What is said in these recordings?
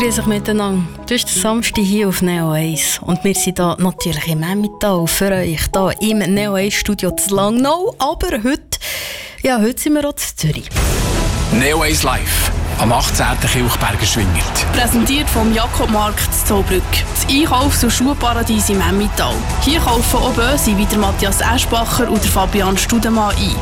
Grüß euch miteinander. Du bist der Samstag hier auf Neo 1 und wir sind hier natürlich im Emmental für euch hier im Neo 1 Studio zu Langnau, aber heute sind wir auch in Zürich. Neo 1 Live am 18. Kilchberger Schwingert. Präsentiert vom Jakobmarkt zu Zollbrück. Das Einkaufs- und Schuhparadies im Emmental. Hier kaufen auch Böse wie der Matthias Eschbacher und der Fabian Studemann ein.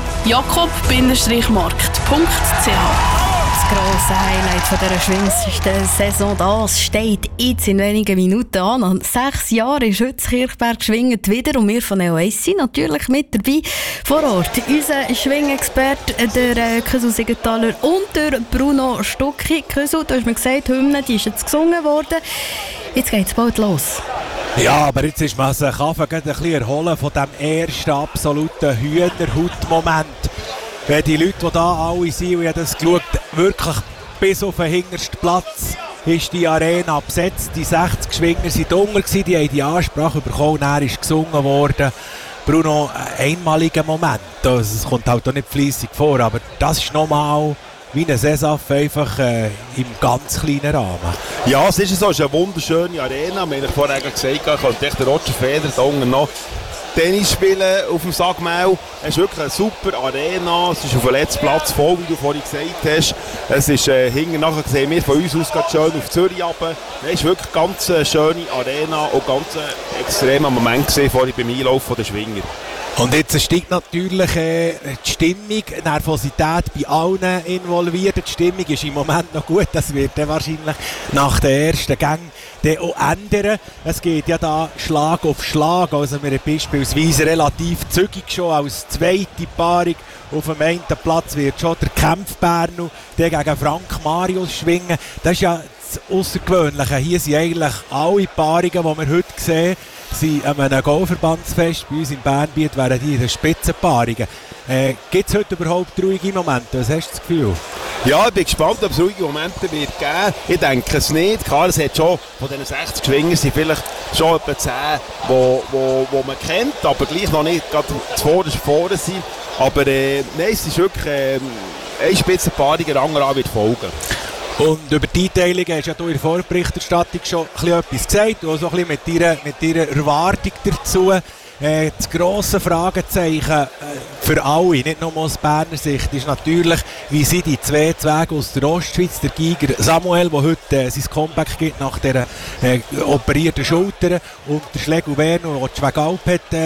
jakob-markt.ch. Das grosse Highlight von dieser Schwingsaison, das steht jetzt in wenigen Minuten an. Nach 6 Jahren ist heute das Kirchberg Schwingert wieder und wir von Neo 1 sind natürlich mit dabei vor Ort. Unser Schwingexperte, der Kösu Siegenthaler und der Bruno Stucki. Kösu, du hast mir gesagt, die Hymne die ist jetzt gesungen worden. Jetzt geht es bald los. Ja, aber jetzt ist man sich ein bisschen erholen von dem ersten absoluten Hühnerhaut-Moment. Wenn die Leute, die da alle sind, und ich habe das geschaut, wirklich bis auf den hintersten Platz ist die Arena besetzt. Die 60 Schwinger waren unten, die haben die Ansprache bekommen, dann ist gesungen worden. Bruno, ein einmaliger Moment. Es kommt halt auch nicht fleissig vor, aber das ist nochmal wie eine Saison einfach im ganz kleinen Rahmen. Ja, es ist so, es ist eine wunderschöne Arena. Wir haben vorher gesagt, ich könnte echt den Roger Federer da unten noch Tennis spielen auf dem Sagmehl. Es ist wirklich eine super Arena. Es ist auf dem letzten Platz voll, wie du vorhin gesagt hast. Es ist hinten nachher sehen wir von uns aus gerade schön auf Zürich runter. Es ist wirklich eine ganz schöne Arena und ganz extremer Moment gesehen vorhin beim Einlauf der Schwinger. Und jetzt steigt natürlich die Stimmung, die Nervosität bei allen Involvierten. Die Stimmung ist im Moment noch gut, das wird dann wahrscheinlich nach den ersten Gängen auch ändern. Es geht ja da Schlag auf Schlag, also wir haben beispielsweise relativ zügig schon als zweite Paarung auf dem einen Platz wird schon der Kempf-Bernu, der gegen Frank Marius schwingen. Das ist ja das Außergewöhnliche. Hier sind eigentlich alle Paarungen, die wir heute sehen, sind an einem Golfverbandsfest bei uns im Bernbiet, wären die in den Spitzenpaarungen. Gibt es heute überhaupt ruhige Momente? Was hast du das Gefühl? Ja, ich bin gespannt, ob es ruhige Momente wird geben. Ich denke es nicht. Klar, es hat schon von diesen 60 Schwingern sind vielleicht schon etwa 10, die man kennt, aber gleich noch nicht gerade vorne sind. Aber nein, es ist wirklich eine Spitzenpaarung, der andere wird folgen. Und über die Einteilung hast ja du in der Vorberichterstattung schon etwas gesagt, und auch so ein bisschen mit deiner Erwartung dazu. Das grosse Fragezeichen für alle, nicht nur aus Berner Sicht, ist natürlich, wie sind die zwei Zwerge aus der Ostschweiz, der Giger Samuel, der heute sein Comeback gibt nach dieser operierten Schulter, und der Schlegel Werner, der die Schwegalp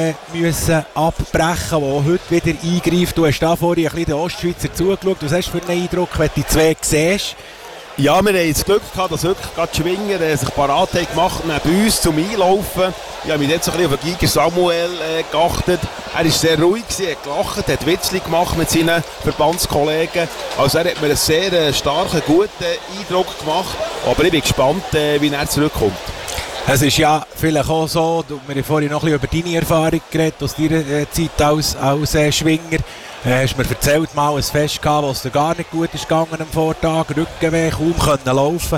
müssen abbrechen, der auch heute wieder eingreift. Du hast da vorhin ein bisschen den Ostschweizer zugeschaut. Was hast du für einen Eindruck, wenn du die zwei siehst? Ja, wir haben das Glück gehabt, dass wirklich gerade die Schwinger sich parat haben gemacht neben uns zum Einlaufen. Ich habe mich jetzt so ein bisschen auf den Giger Samuel geachtet. Er war sehr ruhig, hat gelacht, hat Witzli gemacht mit seinen Verbandskollegen. Also er hat mir einen sehr starken, guten Eindruck gemacht. Aber ich bin gespannt, wie er zurückkommt. Es ist ja vielleicht auch so, wir haben vorhin noch ein bisschen über deine Erfahrung geredet, aus deiner Zeit als Schwinger. Hast mir erzählt, mal ein Fest gehabt, wo es dir gar nicht gut ist gegangen am Vortag, Rückenweh, kaum können laufen.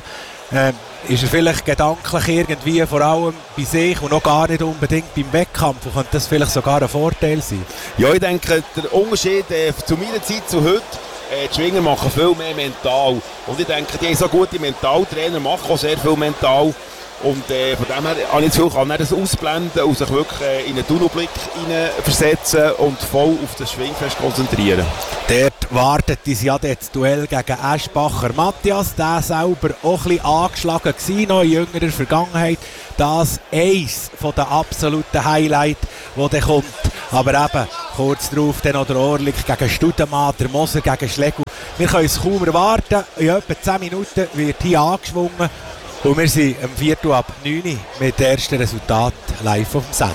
Ist er vielleicht gedanklich irgendwie vor allem bei sich und noch gar nicht unbedingt beim Wettkampf? Und könnte das vielleicht sogar ein Vorteil sein? Ja, ich denke, der Unterschied zu meiner Zeit zu heute, die Schwinger machen viel mehr mental. Und ich denke, die haben so gute Mentaltrainer, machen auch sehr viel mental. Und von dem her kann er das ausblenden und sich wirklich in einen Tunnelblick versetzen und voll auf das Schwingfest konzentrieren. Dort wartet uns ja das Duell gegen Eschbacher. Matthias, der selber auch ein bisschen angeschlagen war, noch in jüngerer Vergangenheit. Das eins der absoluten Highlights, die dann kommt. Aber eben, kurz darauf dann noch der Orlik gegen Studemann, der Moser gegen Schlegel. Wir können es kaum erwarten. In etwa 10 Minuten wird hier angeschwungen. Und wir sind am 4:09 mit dem ersten Resultat live auf dem Sender.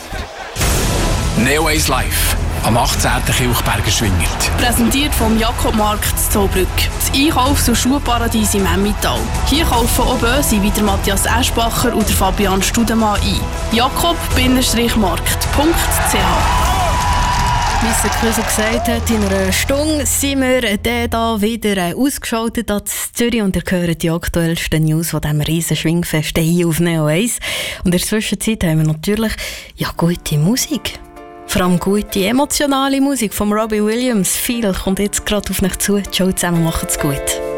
Neo 1 Live am 18. Kilchberger Schwingert. Präsentiert vom Jakobmarkt zu Zollbrück. Das Einkaufs- und Schuhparadies im Emmental. Hier kaufen auch Böse wie der Matthias Eschbacher und der Fabian Studemann ein. jakob-markt.ch. Wie es der Kösu gesagt hat, in einer Stunde sind wir dann wieder ausgeschaltet an Zürich und ihr hört die aktuellsten News von diesem riesen Schwingfest hier auf Neo 1. Und in der Zwischenzeit haben wir natürlich gute Musik. Vor allem gute, emotionale Musik von Robbie Williams. Viel kommt jetzt gerade auf euch zu. Ciao zusammen, macht's gut.